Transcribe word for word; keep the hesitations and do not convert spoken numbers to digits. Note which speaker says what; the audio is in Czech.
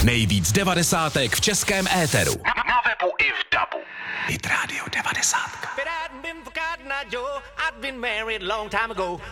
Speaker 1: Nejvíc devadesátek v českém éteru.
Speaker 2: Na, na webu i v dabu.
Speaker 1: Hit Radio devadesát.
Speaker 3: If it hadn't been for Cotton Eye Joe, I'd been married a long time ago.